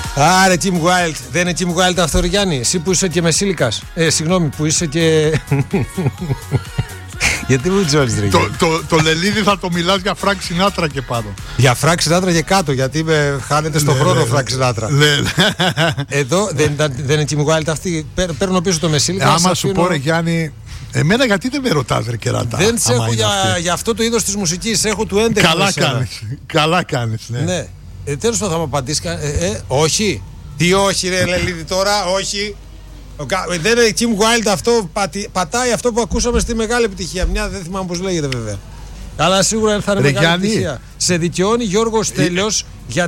Άρε Team Wild. Δεν είναι Team Wild αυτό, Γιάννη? Εσύ που είσαι και Μεσίλικας. Συγγνώμη, που είσαι και... Γιατί μου τζόλεις, ρε? Το Λελίδι θα το μιλάς για Φρανκ Σινάτρα και πάνω. Για Φρανκ Σινάτρα και κάτω, γιατί χάνεται στον χρόνο Φρανκ Σινάτρα. Εδώ δεν είναι Team Wild αυτή. Παίρνω πίσω το Μεσίλικα. Άμα σου πω, ρε Γιάννη, εμένα γιατί δεν με ρωτάς, ρε κεράτα? Δεν σε έχω για αυτό το είδος της μουσικής. Έχω του 11. Καλά κάνεις, ναι. Τέλος πάντων, θα μου απαντήσεις. Όχι. Τι όχι, ρε Λελίδι, τώρα, όχι. Δεν είναι Team Wild αυτό, πατάει αυτό που ακούσαμε στη μεγάλη επιτυχία. Μια δεν θυμάμαι πώς λέγεται βέβαια. Αλλά σίγουρα θα είναι μεγάλη επιτυχία. Σε δικαιώνει Γιώργος Στέλιος για,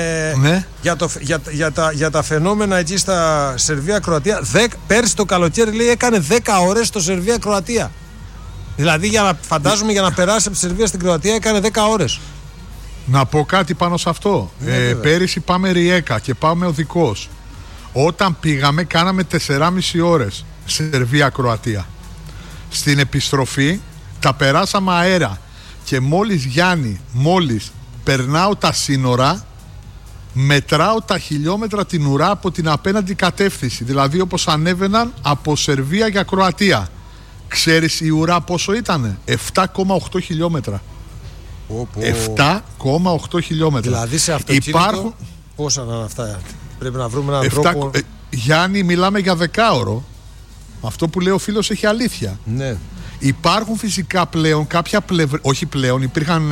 για τα φαινόμενα εκεί στα Σερβία-Κροατία. Πέρσι το καλοκαίρι λέει έκανε 10 ώρες στο Σερβία-Κροατία. Δηλαδή φαντάζομαι για να περάσει από τη Σερβία στην Κροατία έκανε 10 ώρες. Να πω κάτι πάνω σε αυτό. Πέρυσι πάμε Ριέκα και πάμε οδικός. Όταν πήγαμε κάναμε 4,5 ώρες Σερβία-Κροατία. Στην επιστροφή τα περάσαμε αέρα. Και μόλις περνάω τα σύνορα, μετράω τα χιλιόμετρα την ουρά από την απέναντι κατεύθυνση. Δηλαδή όπως ανέβαιναν από Σερβία για Κροατία. Ξέρεις η ουρά πόσο ήτανε? 7,8 χιλιόμετρα. 7,8 χιλιόμετρα. Δηλαδή σε αυτοκίνητο πόσα να είναι αυτά? Πρέπει να βρούμε έναν τρόπο. Γιάννη, μιλάμε για 10ωρο. Αυτό που λέει ο φίλος έχει αλήθεια. Ναι. Υπάρχουν φυσικά πλέον κάποια όχι πλέον, υπήρχαν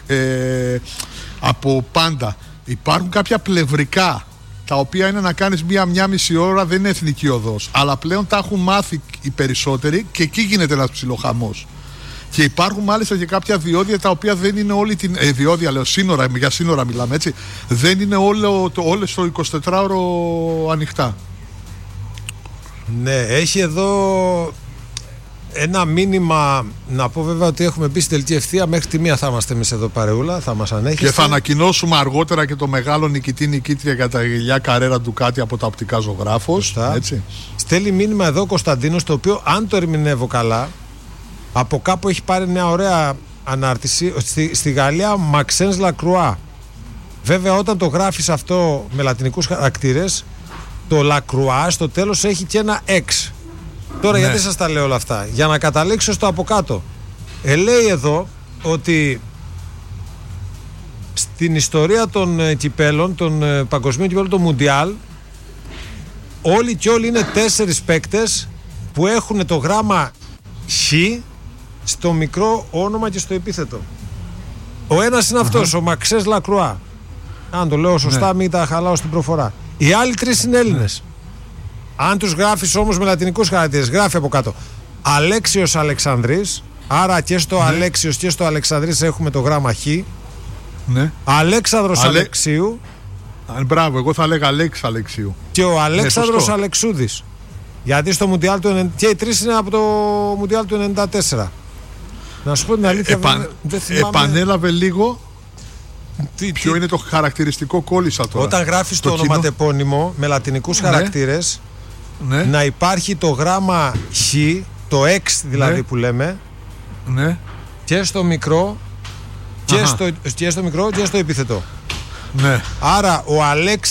από πάντα. Υπάρχουν κάποια πλευρικά τα οποία είναι να κάνεις μία μισή ώρα, δεν είναι εθνική οδός. Αλλά πλέον τα έχουν μάθει οι περισσότεροι και εκεί γίνεται ένας ψιλοχαμός. Και υπάρχουν μάλιστα και κάποια διόδια τα οποία δεν είναι όλη την. Διόδια, λέω, σύνορα, για σύνορα μιλάμε, έτσι. Δεν είναι όλες το 24ωρο ανοιχτά. Ναι, έχει εδώ ένα μήνυμα. Να πω βέβαια ότι έχουμε μπει στην τελική ευθεία. Μέχρι τη 1 θα είμαστε εμείς εδώ παρεούλα. Θα μας ανέχεστε. Και θα ανακοινώσουμε αργότερα και το μεγάλο νικητή-νικήτρια για τα γυλιά Καρέρα Ντουκάτι από τα οπτικά ζωγράφος. Έτσι. Στέλνει μήνυμα εδώ ο Κωνσταντίνος, το οποίο αν το ερμηνεύω καλά, από κάπου έχει πάρει μια ωραία ανάρτηση. Στη Γαλλία Μαξένς Λακρουά. Βέβαια όταν το γράφεις αυτό με λατινικούς χαρακτήρες, το Λακρουά στο τέλος έχει και ένα X. Τώρα γιατί σας τα λέω όλα αυτά? Για να καταλήξω στο από κάτω. Λέει εδώ ότι στην ιστορία των κυπέλων, των παγκοσμίων κυπέλων, των Μουντιάλ, όλοι και όλοι είναι 4 παίκτες που έχουν το γράμμα Χ στο μικρό όνομα και στο επίθετο. Ο ένας είναι αυτός, ο Μαξές Λακρουά. Αν το λέω σωστά, μην τα χαλάω στην προφορά. Οι άλλοι 3 είναι Έλληνες. Αν τους γράφεις όμως με λατινικούς χαρακτήρες, γράφει από κάτω Αλέξιος Αλεξανδρής. Άρα και στο Αλέξιος και στο Αλεξανδρής έχουμε το γράμμα Χ. Αλέξανδρος Αλεξίου. Μπράβο, εγώ θα λέγα Αλεξίου. Και ο Αλέξανδρος Αλεξούδης. Γιατί στο Μουντιάλ του 90. Και οι 3 είναι από το Μουντιάλ του 94. Να σου πω την αλήθεια, δεν θυμάμαι. Επανέλαβε λίγο. Ποιο είναι το χαρακτηριστικό, κόλλησα τώρα. Όταν γράφεις το ονοματεπώνυμο με λατινικούς χαρακτήρες, να υπάρχει το γράμμα Χ, το X δηλαδή που λέμε, και στο μικρό και στο μικρό και στο επίθετο. Άρα ο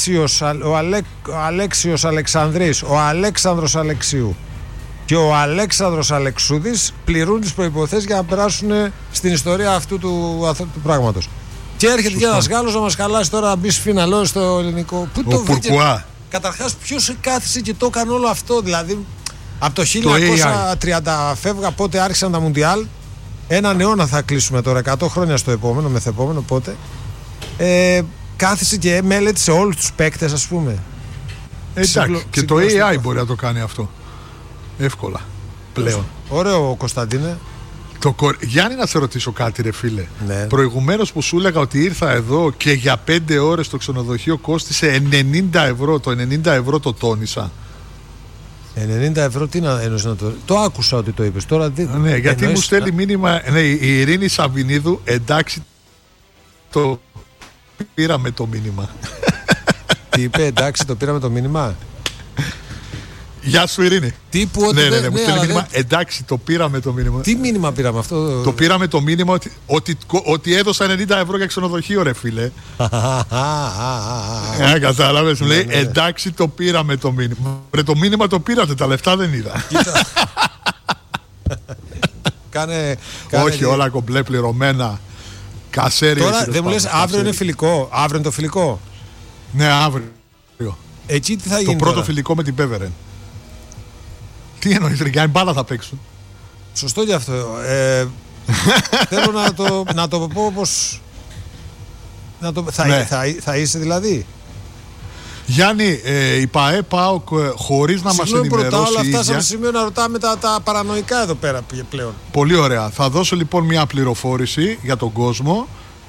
Αλέξιος Αλεξανδρής, ο Αλέξανδρος Αλεξίου και ο Αλέξανδρος Αλεξούδης πληρούν τις προϋποθέσεις για να περάσουν στην ιστορία αυτού του πράγματος. Και έρχεται και ένας Γάλλος να μας χαλάσει τώρα να μπει σφιναλό στο ελληνικό. Πού το βρήκε? Καταρχάς, ποιος κάθισε και το έκανε όλο αυτό? Δηλαδή, από το 1930 φεύγα, πότε άρχισαν τα Μουντιάλ. Έναν αιώνα θα κλείσουμε τώρα, 100 χρόνια στο επόμενο, μεθεπόμενο, πότε. Κάθισε και μελέτησε όλους τους παίκτες, ας πούμε. Εντάξει, και το AI μπορεί να το κάνει αυτό. Εύκολα. Πλέον. Ωραίο, Κωνσταντίνε. Γιάννη, να σε ρωτήσω κάτι, ρε φίλε. Προηγουμένως που σου έλεγα ότι ήρθα εδώ και για 5 ώρες το ξενοδοχείο κόστισε 90 ευρώ. Το 90 ευρώ το τόνισα. 90 ευρώ, τι να ένωσε να το άκουσα ότι το είπες. Τώρα ναι, γιατί μου στέλνει μήνυμα η Ειρήνη Σαββινίδου. Εντάξει, το πήραμε το μήνυμα. Τι είπε? Εντάξει, το πήραμε το μήνυμα. Γεια σου, Ειρήνη. Τύπου ότι ναι, μου στέλνει μήνυμα. Εντάξει, το πήραμε το μήνυμα. Τι μήνυμα πήραμε αυτό? Το πήραμε το μήνυμα ότι έδωσα 90 ευρώ για ξενοδοχείο, ρε φίλε. Κατάλαβες, μου λέει εντάξει το πήραμε το μήνυμα. Το μήνυμα το πήρατε, τα λεφτά δεν είδα. Όχι, όλα κομπλέ πληρωμένα. Κασέρι. Τώρα δεν μου λες αύριο είναι φιλικό. Αύριο είναι το φιλικό. Ναι, αύριο. Εκεί τι θα γίνει? Το πρώτο τώρα? φιλικό με την Πέβερεν. Τι εννοείς ρε Γιάννη, μπάλα θα παίξουν. Σωστό γι' αυτό. Θέλω να το πω πως... Θα είσαι δηλαδή? Γιάννη, η ΠΑΕ ΠΑΟΚ χωρίς να μας ενημερώσει πρώτα, όλα ίδια... αυτά σε σημείο να ρωτάμε τα παρανοϊκά εδώ πέρα πλέον. Πολύ ωραία. Θα δώσω λοιπόν μια πληροφόρηση για τον κόσμο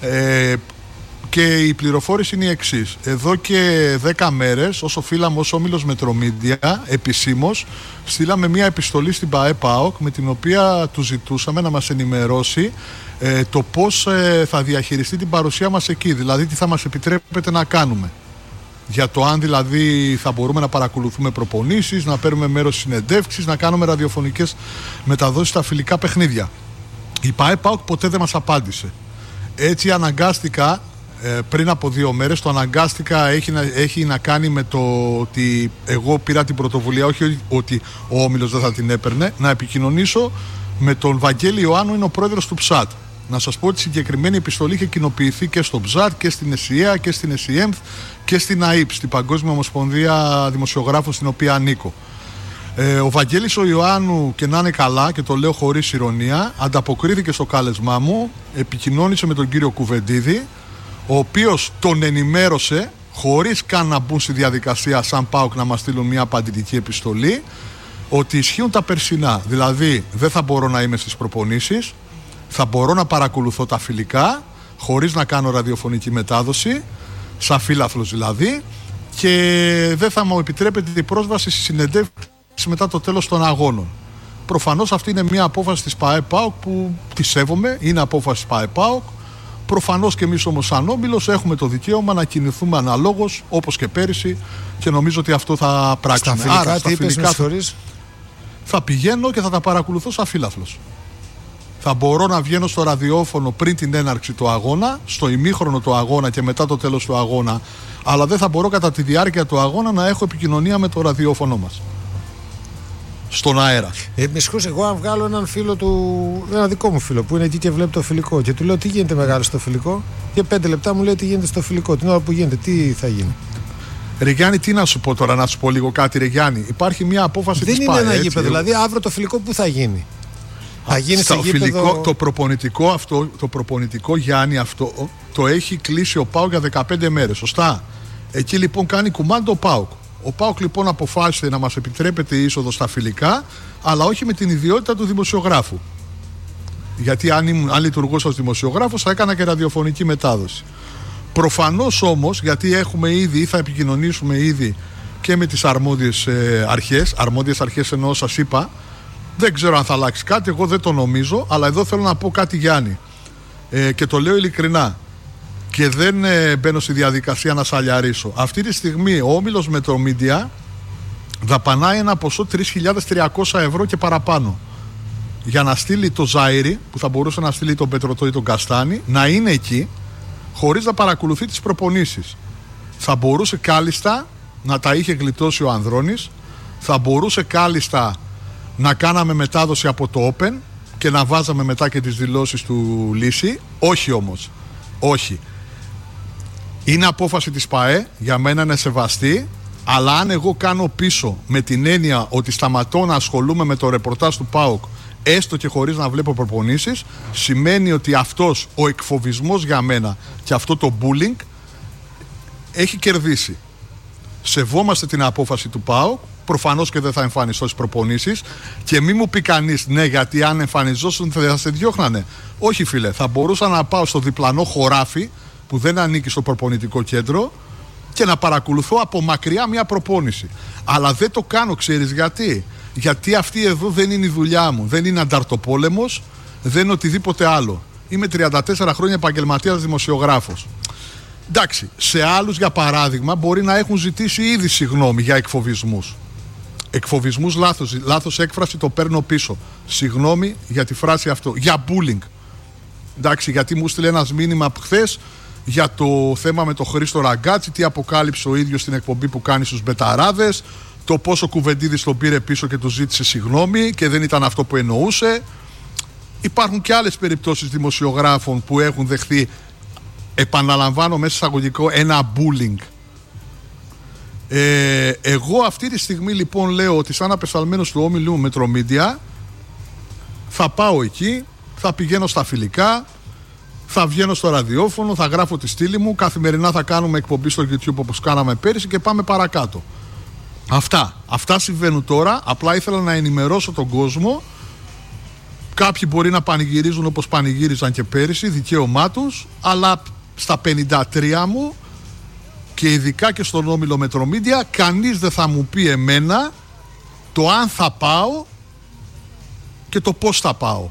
και η πληροφόρηση είναι η εξής. Εδώ και 10 μέρες, όσο φύλαμε ως Όμιλος Μετρομίδια, επισήμως, στείλαμε μια επιστολή στην ΠΑΕ ΠΑΟΚ με την οποία του ζητούσαμε να μας ενημερώσει το πώς θα διαχειριστεί την παρουσία μας εκεί. Δηλαδή τι θα μας επιτρέπεται να κάνουμε. Για το αν δηλαδή θα μπορούμε να παρακολουθούμε προπονήσεις, να παίρνουμε μέρος στις συνεντεύξεις, να κάνουμε ραδιοφωνικές μεταδόσεις στα φιλικά παιχνίδια. Η ΠΑΕ ΠΑΟΚ ποτέ δεν μας απάντησε. Έτσι αναγκάστηκα πριν από 2 μέρες, το αναγκάστηκα έχει να κάνει με το ότι εγώ πήρα την πρωτοβουλία, όχι ότι ο Όμιλος δεν θα την έπαιρνε, να επικοινωνήσω με τον Βαγγέλη Ιωάννου, είναι ο πρόεδρος του ΨΑΤ. Να σας πω ότι η συγκεκριμένη επιστολή είχε κοινοποιηθεί και στο ΨΑΤ και στην ΕΣΥΑ και στην ΕΣΥΕΜΘ και στην ΑΕΠ, στην Παγκόσμια Ομοσπονδία Δημοσιογράφων, στην οποία ανήκω. Ο Βαγγέλης ο Ιωάννου, και να είναι καλά, και το λέω χωρίς ηρωνία, ανταποκρίθηκε στο κάλεσμά μου, επικοινώνησε με τον κύριο Κουβεντίδη, ο οποίος τον ενημέρωσε χωρίς καν να μπουν στη διαδικασία σαν ΠΑΟΚ να μας στείλουν μια απαντητική επιστολή, ότι ισχύουν τα περσινά. Δηλαδή δεν θα μπορώ να είμαι στις προπονήσεις, θα μπορώ να παρακολουθώ τα φιλικά χωρίς να κάνω ραδιοφωνική μετάδοση, σαν φίλαθλος δηλαδή, και δεν θα μου επιτρέπεται η πρόσβαση στη συνεντεύξη μετά το τέλος των αγώνων. Προφανώς αυτή είναι μια απόφαση της ΠΑΕ ΠΑΟΚ που τη σέβομαι, είναι απόφαση της ΠΑΕ ΠΑΟΚ. Προφανώς και εμείς όμως σαν Όμιλος έχουμε το δικαίωμα να κινηθούμε αναλόγως όπως και πέρυσι, και νομίζω ότι αυτό θα πράξουμε. Στα φιλικά, τι είπες, με συγχωρείς? Θα πηγαίνω και θα τα παρακολουθώ σαν φίλαθλος. Θα μπορώ να βγαίνω στο ραδιόφωνο πριν την έναρξη του αγώνα, στο ημίχρονο του αγώνα και μετά το τέλος του αγώνα, αλλά δεν θα μπορώ κατά τη διάρκεια του αγώνα να έχω επικοινωνία με το ραδιόφωνο μας στον αέρα. Με συγχωρείς, εγώ αν βγάλω έναν φίλο του, ένα δικό μου φίλο που είναι εκεί και βλέπει το φιλικό και του λέω τι γίνεται μεγάλο στο φιλικό, και 5 λεπτά μου λέει τι γίνεται στο φιλικό, την ώρα που γίνεται, τι θα γίνει. Ρε Γιάννη, τι να σου πω τώρα, να σου πω λίγο κάτι, ρε Γιάννη. Υπάρχει μια απόφαση της ΠΑΕ. Δεν είναι ένα γήπεδο, δηλαδή αύριο το φιλικό που θα γίνει? Θα γίνει στο φιλικό, το προπονητικό Γιάννη, αυτό το έχει κλείσει ο ΠΑΟΚ για 15 μέρες, σωστά. Εκεί λοιπόν κάνει κουμάντο ο ΠΑΟΚ. Ο ΠΑΟΚ λοιπόν αποφάσισε να μας επιτρέπεται η είσοδο στα φιλικά, αλλά όχι με την ιδιότητα του δημοσιογράφου. Γιατί αν λειτουργούσα ως δημοσιογράφος θα έκανα και ραδιοφωνική μετάδοση. Προφανώς όμως, γιατί έχουμε ήδη ή θα επικοινωνήσουμε ήδη και με τις αρμόδιες αρχές εννοώ, σας είπα, δεν ξέρω αν θα αλλάξει κάτι, εγώ δεν το νομίζω, αλλά εδώ θέλω να πω κάτι, Γιάννη, και το λέω ειλικρινά και δεν μπαίνω στη διαδικασία να σαλιαρίσω. Αυτή τη στιγμή ο Όμιλος Μετρομίδια δαπανάει ένα ποσό 3.300 ευρώ και παραπάνω για να στείλει το Ζάιρι, που θα μπορούσε να στείλει τον Πετρωτό ή τον Καστάνη, να είναι εκεί χωρίς να παρακολουθεί τις προπονήσεις. Θα μπορούσε κάλλιστα να τα είχε γλιτώσει ο Ανδρώνης, θα μπορούσε κάλλιστα να κάναμε μετάδοση από το Open και να βάζαμε μετά και τις δηλώσεις του Λύση. Όχι όμως, όχι. Είναι απόφαση της ΠΑΕ, για μένα είναι σεβαστή, αλλά αν εγώ κάνω πίσω με την έννοια ότι σταματώ να ασχολούμαι με το ρεπορτάζ του ΠΑΟΚ, έστω και χωρίς να βλέπω προπονήσεις, σημαίνει ότι αυτός ο εκφοβισμός για μένα και αυτό το bullying έχει κερδίσει. Σεβόμαστε την απόφαση του ΠΑΟΚ, προφανώς και δεν θα εμφανιστώ στις προπονήσεις, και μη μου πει κανείς ναι, γιατί αν εμφανιζόσουν θα σε διώχνανε. Όχι φίλε, θα μπορούσα να πάω στο διπλανό χωράφι που δεν ανήκει στο προπονητικό κέντρο και να παρακολουθώ από μακριά μια προπόνηση. Αλλά δεν το κάνω, ξέρεις γιατί? Γιατί αυτή εδώ δεν είναι η δουλειά μου. Δεν είναι ανταρτοπόλεμος, δεν είναι οτιδήποτε άλλο. Είμαι 34 χρόνια επαγγελματίας δημοσιογράφος. Εντάξει, σε άλλους για παράδειγμα μπορεί να έχουν ζητήσει ήδη συγγνώμη για εκφοβισμούς. Εκφοβισμούς, λάθος έκφραση, το παίρνω πίσω. Συγγνώμη για τη φράση αυτό. Για bullying. Εντάξει, γιατί μου στείλε ένας μήνυμα χθες για το θέμα με τον Χρήστο Ραγκάτση, τι αποκάλυψε ο ίδιος στην εκπομπή που κάνει στους Μπεταράδες, το πόσο Κουβεντίδης τον πήρε πίσω και του ζήτησε συγγνώμη και δεν ήταν αυτό που εννοούσε. Υπάρχουν και άλλες περιπτώσεις δημοσιογράφων που έχουν δεχθεί, επαναλαμβάνω μέσα εισαγωγικό, ένα bullying. Εγώ αυτή τη στιγμή λοιπόν λέω ότι σαν απεσταλμένος του όμιλου Μετρομίντια θα πάω εκεί, θα πηγαίνω στα φιλικά, θα βγαίνω στο ραδιόφωνο, θα γράφω τη στήλη μου, καθημερινά θα κάνουμε εκπομπή στο YouTube όπως κάναμε πέρυσι και πάμε παρακάτω. Αυτά συμβαίνουν τώρα. Απλά ήθελα να ενημερώσω τον κόσμο. Κάποιοι μπορεί να πανηγυρίζουν όπως πανηγύριζαν και πέρυσι, δικαίωμά τους, αλλά στα 53 μου και ειδικά και στον όμιλο Μετρομίντια κανείς δεν θα μου πει εμένα το αν θα πάω και το πώς θα πάω.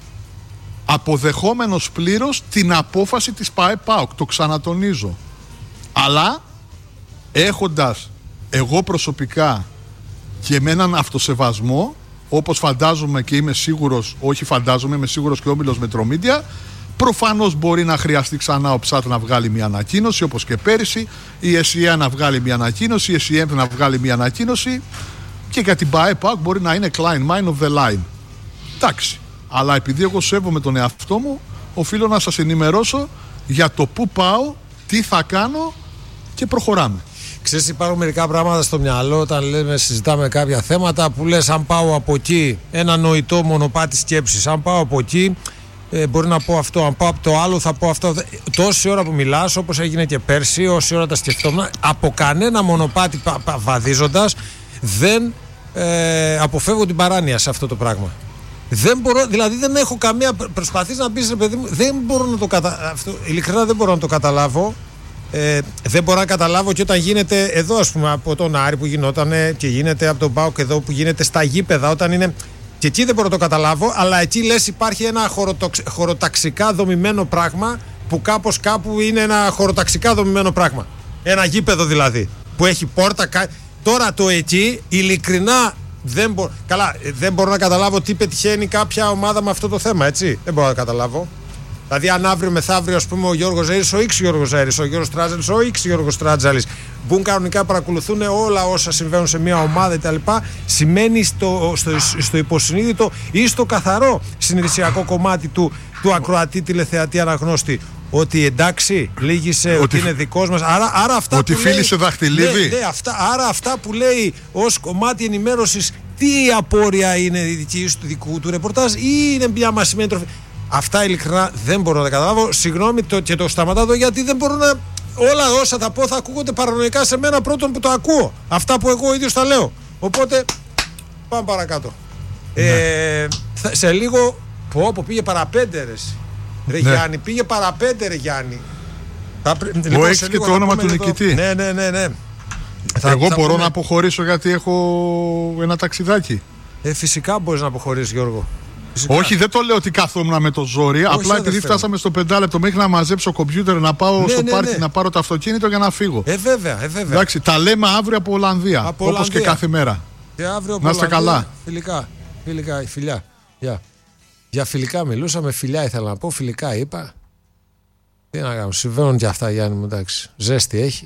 Αποδεχόμενος πλήρως την απόφαση της ΠΑΕ-ΠΑΟΚ, το ξανατονίζω. Αλλά έχοντας εγώ προσωπικά και με έναν αυτοσεβασμό, όπως φαντάζομαι και είμαι σίγουρος, όχι φαντάζομαι, είμαι σίγουρος και ο όμιλος Μετρομίντια, προφανώς μπορεί να χρειαστεί ξανά ο ΨΑΤ να βγάλει μια ανακοίνωση όπως και πέρυσι, η ΕΣΥΑ να βγάλει μια ανακοίνωση, η ΕΣΥΕΜ να βγάλει μια ανακοίνωση και για την ΠΑΕ-ΠΑΟΚ μπορεί να είναι Klein Mind of the Line. Εντάξει. Αλλά επειδή εγώ σέβομαι τον εαυτό μου, οφείλω να σας ενημερώσω για το πού πάω, τι θα κάνω και προχωράμε. Ξέρεις, υπάρχουν μερικά πράγματα στο μυαλό όταν συζητάμε κάποια θέματα που λες αν πάω από εκεί, ένα νοητό μονοπάτι σκέψης, αν πάω από εκεί μπορεί να πω αυτό, αν πάω από το άλλο θα πω αυτό. Τόση ώρα που μιλάς, όπως έγινε και πέρσι, όση ώρα τα σκεφτόμουν, από κανένα μονοπάτι βαδίζοντας δεν αποφεύγω την παράνοια σε αυτό το πράγμα. Δεν μπορώ, δηλαδή δεν έχω καμία. Προσπαθείς να πεις, ρε παιδί μου, δεν μπορώ να το καταλάβω. Ειλικρινά δεν μπορώ να το καταλάβω. Δεν μπορώ να καταλάβω και όταν γίνεται εδώ, ας πούμε, από τον Άρη που γινόταν και γίνεται από τον ΠΑΟΚ εδώ που γίνεται στα γήπεδα, όταν είναι. Και εκεί δεν μπορώ να το καταλάβω, αλλά εκεί λες υπάρχει ένα χωροταξικά δομημένο πράγμα που κάπως κάπου είναι ένα χωροταξικά δομημένο πράγμα. Ένα γήπεδο δηλαδή που έχει πόρτα. Τώρα το εκεί ειλικρινά. Δεν μπορώ να καταλάβω τι πετυχαίνει κάποια ομάδα με αυτό το θέμα, έτσι. Δεν μπορώ να καταλάβω. Δηλαδή, αν αύριο μεθαύριο, ας πούμε, ο Γιώργος Ζαΐρης, ο X Γιώργος Ζαΐρης, ο Γιώργος Τράτζαλης, ο X Γιώργος Τράτζαλης, μπουν κανονικά, παρακολουθούν όλα όσα συμβαίνουν σε μια ομάδα κτλ., σημαίνει στο υποσυνείδητο ή στο καθαρό συνειδησιακό κομμάτι του ακροατή, τηλεθεατή, αναγνώστη, ότι εντάξει, λύγησε, ότι είναι δικός μας. Άρα αυτά ότι φίλησε δαχτυλίδι. Ναι, άρα αυτά που λέει ως κομμάτι ενημέρωσης, τι απόρρια είναι δική του δικού του ρεπορτάζ ή είναι μια μασημένη τροφή. Αυτά ειλικρινά δεν μπορώ να καταλάβω. Συγγνώμη και το σταματάω εδώ, γιατί δεν μπορώ να. Όλα όσα θα πω θα ακούγονται παρανοϊκά σε μένα πρώτον που το ακούω. Αυτά που εγώ ίδιος τα λέω. Οπότε πάμε παρακάτω. Ναι. Σε λίγο. Πήγε παραπέντε ρε ναι. Γιάννη, πήγε παραπέντε ρε Γιάννη. Εγώ έχεις και το όνομα του νικητή. Ναι. Εγώ μπορώ να αποχωρήσω γιατί έχω ένα ταξιδάκι. Φυσικά μπορείς να αποχωρήσεις, Γιώργο. Φυσικά. Όχι, δεν το λέω ότι κάθομαι με το ζόρι. Όχι, απλά επειδή φτάσαμε στο 5 λεπτό μέχρι να μαζέψω κομπιούτερ, να πάω στο πάρκι να πάρω το αυτοκίνητο για να φύγω. Βέβαια. Εντάξει, τα λέμε αύριο από Ολλανδία. Όπως και κάθε μέρα. Και αύριο από να είστε καλά. Φιλικά. Για φιλικά μιλούσαμε, φιλιά ήθελα να πω, φιλικά είπα. Τι να κάνω, συμβαίνουν και αυτά, Γιάννη μου, εντάξει. Ζέστη έχει.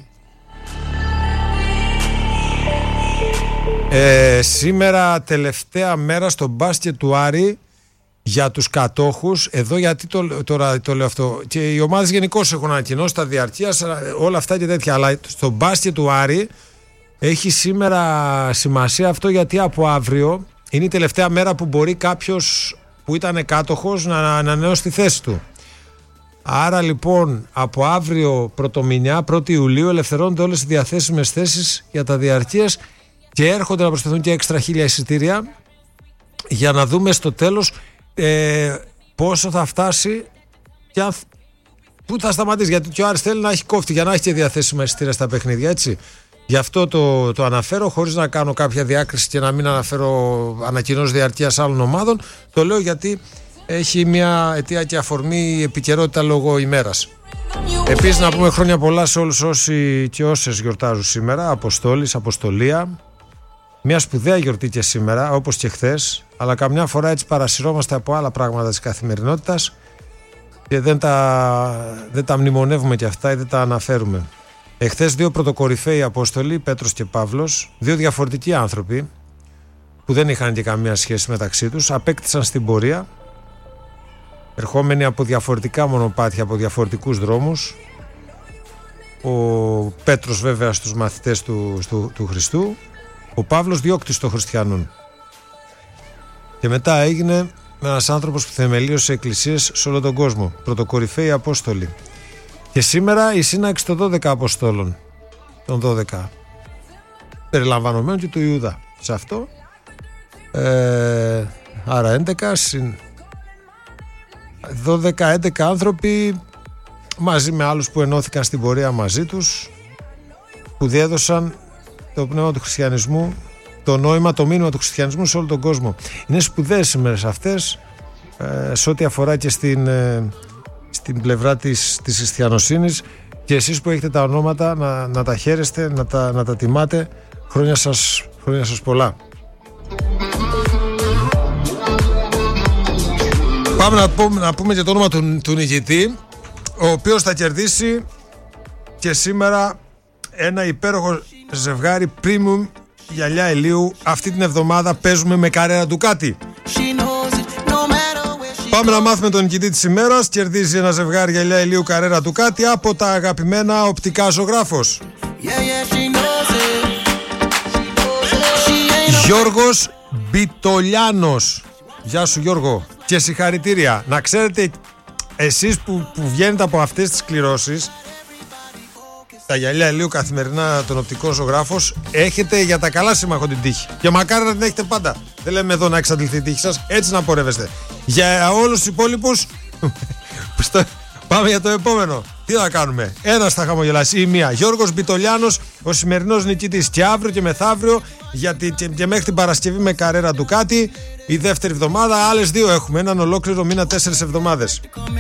Σήμερα τελευταία μέρα στο μπάσκετ του Άρη για τους κατόχους. Εδώ γιατί τώρα το λέω αυτό. Και οι ομάδες γενικώς έχουν ανακοινώσει τα διαρκείας, όλα αυτά και τέτοια. Αλλά στο μπάσκετ του Άρη έχει σήμερα σημασία αυτό, γιατί από αύριο είναι η τελευταία μέρα που μπορεί κάποιος που ήταν κάτοχος να ανανεώσει τη θέση του. Άρα λοιπόν από αύριο πρωτομηνιά, 1η Ιουλίου, ελευθερώνονται όλες οι διαθέσιμες θέσεις για τα διαρκείας και έρχονται να προσθεθούν και έξτρα 1.000 εισιτήρια για να δούμε στο τέλος πόσο θα φτάσει και πού θα σταματήσει. Γιατί και ο Άρης θέλει να έχει κόφτη για να έχει και διαθέσιμα εισιτήρια στα παιχνίδια, έτσι. Γι' αυτό το αναφέρω, χωρίς να κάνω κάποια διάκριση και να μην αναφέρω ανακοινώσεις διαρκείας άλλων ομάδων. Το λέω γιατί έχει μια αιτία και αφορμή επικαιρότητα λόγω ημέρας. Επίσης να πούμε χρόνια πολλά σε όλους όσοι και όσες γιορτάζουν σήμερα. Αποστόλης, Αποστολία. Μια σπουδαία γιορτή και σήμερα, όπως και χθες, αλλά καμιά φορά έτσι παρασυρώμαστε από άλλα πράγματα της καθημερινότητας. και δεν τα μνημονεύουμε κι αυτά ή δεν τα αναφέρουμε. Εχθές 2 πρωτοκορυφαίοι Απόστολοι, Πέτρος και Παύλος, 2 διαφορετικοί άνθρωποι που δεν είχαν και καμία σχέση μεταξύ τους, απέκτησαν στην πορεία, ερχόμενοι από διαφορετικά μονοπάτια, από διαφορετικούς δρόμους. Ο Πέτρος βέβαια στους μαθητές του Χριστού, ο Παύλος διώκτης των χριστιανών. Και μετά έγινε ένας άνθρωπος που θεμελίωσε εκκλησίες σε όλο τον κόσμο, πρωτοκορυφαίοι Απόστολοι. Και σήμερα η σύναξη των 12 Αποστόλων, των 12, περιλαμβανομένου και του Ιούδα. Σε αυτό, άρα 11 συν 12-11 άνθρωποι, μαζί με άλλους που ενώθηκαν στην πορεία μαζί τους, που διέδωσαν το πνεύμα του χριστιανισμού, το νόημα, το μήνυμα του χριστιανισμού σε όλο τον κόσμο. Είναι σπουδαίες ημέρες αυτές, σε ό,τι αφορά και στην πλευρά της χριστιανοσύνης, και εσείς που έχετε τα ονόματα να τα χαίρεστε, να τα τιμάτε. Χρόνια σας πολλά. Πάμε να πούμε και το όνομα του νικητή, ο οποίος θα κερδίσει και σήμερα ένα υπέροχο ζευγάρι premium γυαλιά ηλίου. Αυτή την εβδομάδα παίζουμε με Carrera Ducati. Πάμε να μάθουμε τον νικητή της ημέρας. Κερδίζει ένα ζευγάρι γυαλιά ηλίου Carrera Ducati από τα αγαπημένα οπτικά Ζωγράφος. Γιώργος Μπιτολιάνος. Γεια σου Γιώργο και συγχαρητήρια. Να ξέρετε, εσείς που βγαίνετε από αυτές τις κληρώσεις, τα γυαλιά ηλίου καθημερινά, τον οπτικό Ζωγράφος, έχετε για τα καλά σύμμαχο την τύχη. Και μακάρι να την έχετε πάντα. Δεν λέμε εδώ να εξαντληθεί η τύχη σας, έτσι να πορεύεστε. Για όλους τους υπόλοιπους, πάμε για το επόμενο. Τι θα κάνουμε? Ένας θα χαμογελάσει ή μία. Γιώργος Μπιτολιάνος, ο σημερινός νικητής. Και αύριο και μεθαύριο, γιατί και μέχρι την Παρασκευή με Carrera Ducati, η δεύτερη εβδομάδα, άλλες 2 έχουμε. Έναν ολόκληρο μήνα, 4 εβδομάδες.